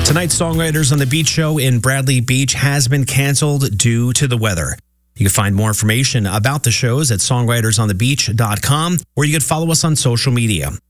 Tonight's Songwriters on the Beach show in Bradley Beach has been canceled due to the weather. You can find more information about the shows at songwritersonthebeach.com, or you can follow us on social media.